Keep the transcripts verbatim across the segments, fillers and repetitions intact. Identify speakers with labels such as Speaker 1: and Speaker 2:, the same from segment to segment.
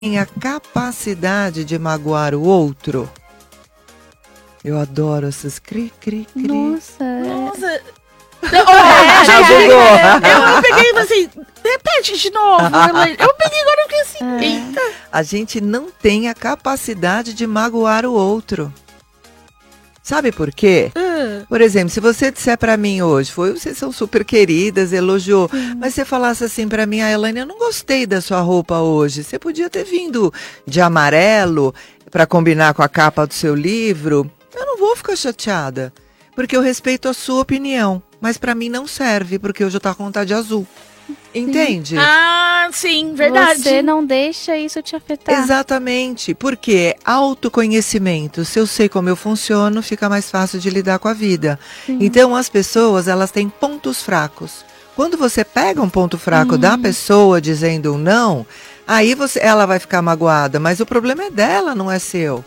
Speaker 1: tem a capacidade de magoar o outro? Eu adoro essas cri, cri, cri.
Speaker 2: Nossa.
Speaker 3: Nossa.
Speaker 2: É,
Speaker 1: Já bugou.
Speaker 3: Eu, eu peguei assim, repete de novo. Elaine. Eu peguei agora eu fiquei assim,
Speaker 2: É.
Speaker 3: eita.
Speaker 1: A gente não tem a capacidade de magoar o outro. Sabe por quê?
Speaker 3: Ah,
Speaker 1: Por exemplo, se você disser pra mim hoje, foi, vocês são super queridas, elogiou, mas você falasse assim pra mim, ah, Elaine, eu não gostei da sua roupa hoje. Você podia ter vindo de amarelo pra combinar com a capa do seu livro. Eu não vou ficar chateada, porque eu respeito a sua opinião, mas pra mim não serve, porque hoje eu tô com vontade de azul. Entende?
Speaker 3: Ah, sim, verdade.
Speaker 2: Você não deixa isso te afetar.
Speaker 1: Exatamente, porque autoconhecimento, se eu sei como eu funciono, fica mais fácil de lidar com a vida.
Speaker 2: Sim.
Speaker 1: Então as pessoas, elas têm pontos fracos. Quando você pega um ponto fraco da pessoa dizendo um não, aí você, ela vai ficar magoada, mas o problema é dela, não é seu.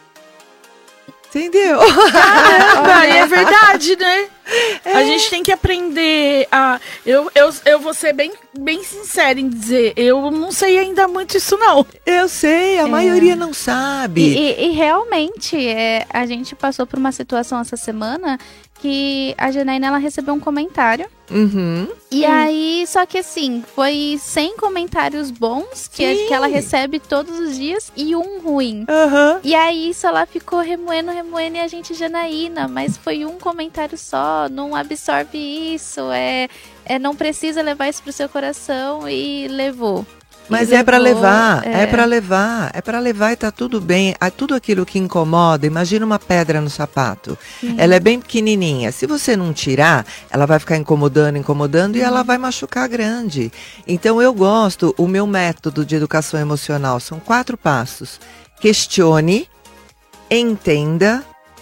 Speaker 1: Entendeu?
Speaker 3: Caramba, é verdade, né? A gente tem que aprender a... Eu, eu, eu vou ser bem, bem sincera em dizer, eu não sei ainda muito isso não.
Speaker 1: Eu sei, a
Speaker 2: É.
Speaker 1: maioria não sabe.
Speaker 2: E, e- e realmente, é, a gente passou por uma situação essa semana que a Janaína, ela recebeu um comentário.
Speaker 1: Uhum.
Speaker 2: E aí, só que assim, foi cem comentários bons que,
Speaker 1: Sim.
Speaker 2: que ela recebe todos os dias e um ruim.
Speaker 1: Aham.
Speaker 2: E aí, isso ela ficou remoendo, remoendo e a gente, Janaína, mas foi um comentário só, não absorve isso, é, é não precisa levar isso pro seu coração e levou.
Speaker 1: Mas
Speaker 2: E
Speaker 1: é pra
Speaker 2: levou,
Speaker 1: levar, é,
Speaker 2: é.
Speaker 1: pra levar, é pra levar e tá tudo bem. Ah, tudo aquilo que incomoda, imagina uma pedra no sapato.
Speaker 2: Sim.
Speaker 1: Ela é bem pequenininha. Se você não tirar, ela vai ficar incomodando, incomodando e ela vai machucar grande. Então eu gosto, o meu método de educação emocional são quatro passos. Questione, entenda,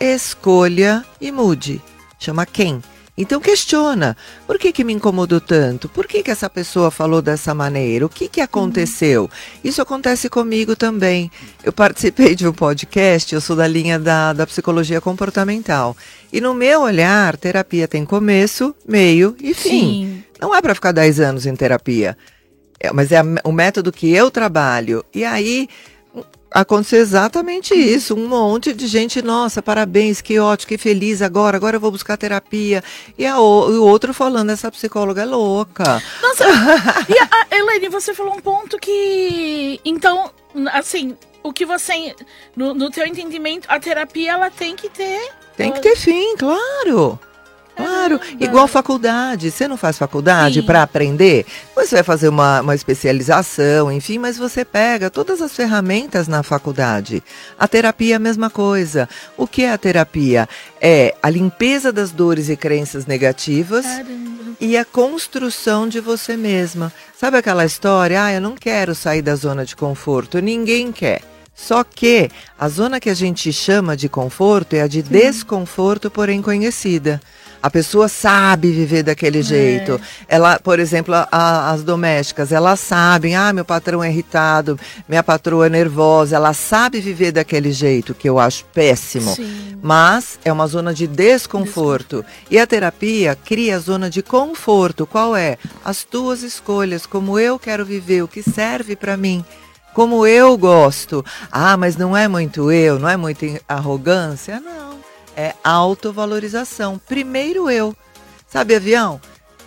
Speaker 1: escolha e mude. Chama quem? Então questiona, por que que me incomodou tanto? Por que que essa pessoa falou dessa maneira? O que que aconteceu? Isso acontece comigo também. Eu participei de um podcast, eu sou da linha da, da psicologia comportamental. E no meu olhar, terapia tem começo, meio e fim.
Speaker 3: Sim.
Speaker 1: Não é para ficar dez anos em terapia, é, mas é a- o método que eu trabalho. E aí aconteceu exatamente isso, um monte de gente, nossa, parabéns, que ótimo, que feliz agora, agora eu vou buscar terapia. E, a, o o outro falando, essa psicóloga é louca.
Speaker 3: Nossa, e a, a Elaine, você falou um ponto que... Então, assim, o que você... No, no teu entendimento, a terapia, ela tem que ter...
Speaker 1: Tem que ter fim, claro. Claro,
Speaker 3: Caramba.
Speaker 1: igual faculdade. Você não faz faculdade
Speaker 3: Sim.
Speaker 1: para aprender? Você vai fazer uma, uma especialização, enfim, mas você pega todas as ferramentas na faculdade. A terapia é a mesma coisa. O que é a terapia? É a limpeza das dores e crenças negativas
Speaker 3: Caramba.
Speaker 1: e a construção de você mesma. Sabe aquela história? Ah, eu não quero sair da zona de conforto. Ninguém quer. Só que a zona que a gente chama de conforto é a de desconforto, porém conhecida. A pessoa sabe viver daquele jeito. Ela, por exemplo, a- a- as domésticas, elas sabem, ah, meu patrão é irritado, minha patroa é nervosa, ela sabe viver daquele jeito, que eu acho péssimo.
Speaker 3: Sim.
Speaker 1: Mas é uma zona de desconforto. E a terapia cria a zona de conforto. Qual é? As tuas escolhas, como eu quero viver, o que serve para mim. Como eu gosto. Ah, mas não é muito eu, não é muito arrogância? Não. É autovalorização. Primeiro eu. Sabe, avião?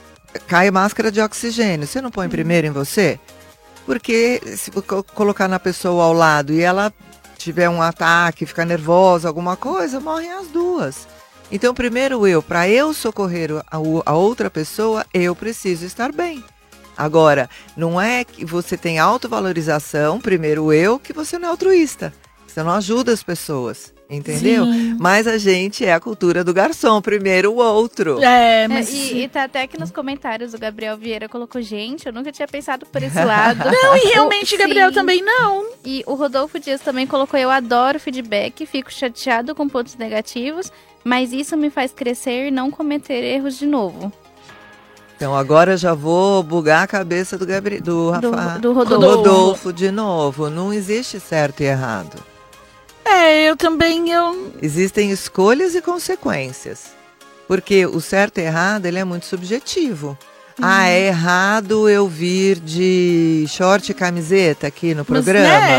Speaker 1: Cai máscara de oxigênio. Você não põe primeiro em você? Porque se co- colocar na pessoa ao lado e ela tiver um ataque, ficar nervosa, alguma coisa, morrem as duas. Então, primeiro eu. Para eu socorrer a, o- a outra pessoa, eu preciso estar bem. Agora, não é que você tem autovalorização, primeiro eu, que você não é altruísta. Você não ajuda as pessoas, entendeu?
Speaker 3: Sim.
Speaker 1: Mas a gente é a cultura do garçom, primeiro o outro.
Speaker 3: É,
Speaker 2: É,
Speaker 3: mas...
Speaker 2: e, e tá até aqui nos comentários, o Gabriel Vieira colocou, gente, eu nunca tinha pensado por esse lado.
Speaker 3: Não, e realmente,
Speaker 2: O-
Speaker 3: Gabriel,
Speaker 2: sim.
Speaker 3: também não.
Speaker 2: E o Rodolfo Dias também colocou, eu adoro feedback, fico chateado com pontos negativos, mas isso me faz crescer e não cometer erros de novo.
Speaker 1: Então agora eu já vou bugar a cabeça do, Gabri... do,
Speaker 2: Do-
Speaker 1: Rafa...
Speaker 2: do Rodolfo.
Speaker 1: Rodolfo de novo. Não existe certo e errado.
Speaker 3: É, eu também, eu...
Speaker 1: Existem escolhas e consequências. Porque o certo e errado, ele é muito subjetivo. Ah, é errado eu vir de short e camiseta aqui no
Speaker 3: Mas,
Speaker 1: programa?
Speaker 3: né,